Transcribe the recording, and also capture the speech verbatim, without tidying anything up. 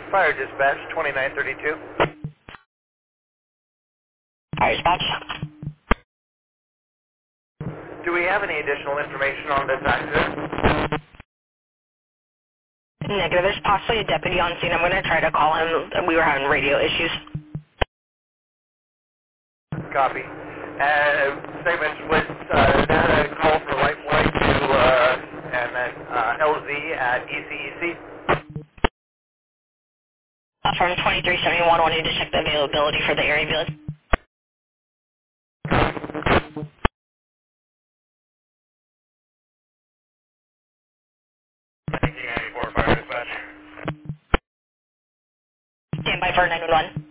Fire dispatch, twenty-nine thirty-two. Fire dispatch. Do we have any additional information on this accident? Negative. There's possibly a deputy on scene. I'm going to try to call him. We were having radio issues. Copy. Uh, statement split, uh, data call for life flight to, uh, and then, uh, L Z at E C E C. From twenty-three seventy-one, wanted to check the availability for the area village. nineteen ninety-four fire dispatch. Stand by for nine one one.